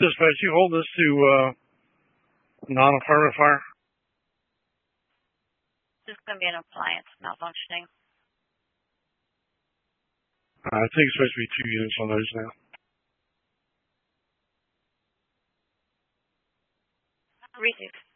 Dispatch, you hold this to non-affirmative fire? This is going to be an appliance malfunctioning. I think it's supposed to be 2 units on those now. Receive.